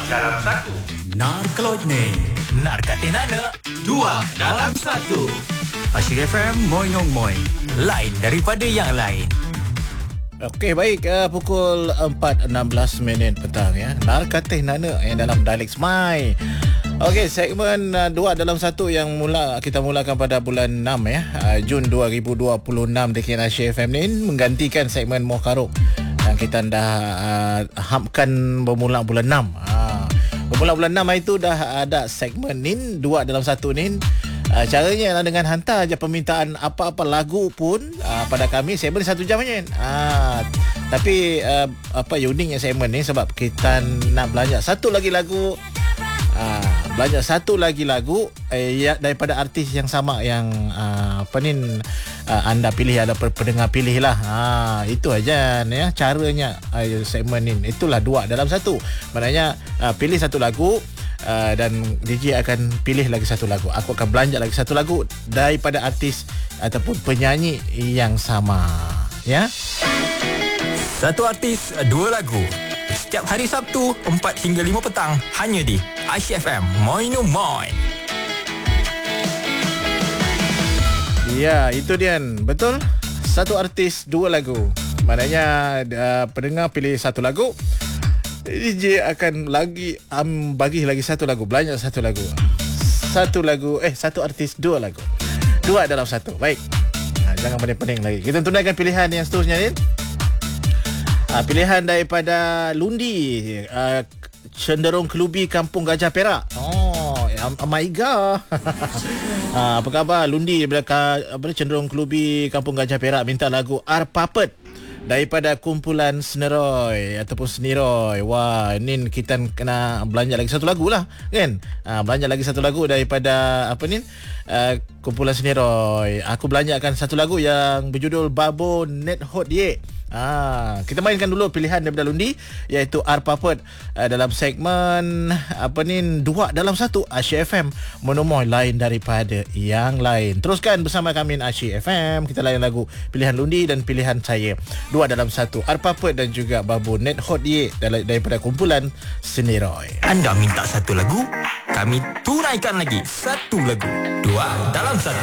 dalam satu. Narkelodne, Narkatinana, Dua dalam satu. Asyik FM, Moin Ngong Moin. Lain daripada yang lain. Okey, baik. Pukul 4.16 petang ya. Narkatinana yang dalam Dialect Smile. Okey, segmen 2 dalam 1 yang kita mulakan pada bulan 6 ya. Jun 2026 di Asyik FM ni menggantikan segmen Moh Karuk yang kita dah hapkan bermula bulan 6. Bermula bulan 6 itu dah ada segmen ni 2 dalam 1 ni. Caranya adalah dengan hantar je permintaan apa-apa lagu pun pada kami. Segmen 1 jam je. Tapi apa uniknya segmen ni sebab kita nak belanja satu lagi lagu. Belanja satu lagi lagu daripada artis yang sama yang anda pilih, ada pendengar pilih lah. Itu aja ya caranya segmen ni. Itulah 2 dalam 1. Maknanya pilih satu lagu dan DJ akan pilih lagi satu lagu. Aku akan belanja lagi satu lagu daripada artis ataupun penyanyi yang sama ya. Satu artis, 2 lagu. Setiap hari Sabtu 4 hingga 5 petang hanya di Asyik FM Moin Moin. Ya, itu dia. Betul. Satu artis, 2 lagu. Maknanya pendengar pilih satu lagu, DJ akan bagi lagi satu lagu, belanja satu lagu. Satu artis, 2 lagu. 2 dalam 1. Baik. Jangan pening-pening lagi. Kita tunaikan pilihan yang seterusnya ni. Pilihan daripada Lundi, Cenderung Kelubi Kampung Gajah Perak. Oh my god. Apa khabar Lundi daripada Cenderung Kelubi Kampung Gajah Perak minta lagu Arpapet daripada kumpulan Seneroy ataupun Seniroy. Wah, ni kita kena belanja lagi satu lagu lah kan. Belanja lagi satu lagu daripada kumpulan Seniroy. Aku belanjakan satu lagu yang berjudul Babo Net Hot Ye. Kita mainkan dulu pilihan daripada Lundi iaitu Arpapet dalam segmen 2 dalam 1 Asyik FM menemui lain daripada yang lain. Teruskan bersama kami Asyik FM. Kita layan lagu pilihan Lundi dan pilihan saya 2 dalam 1 Arpapet dan juga Babu Net Hot Ye daripada kumpulan Seniroy. Anda minta satu lagu, kami tunaikan lagi satu lagu. 2 dalam 1.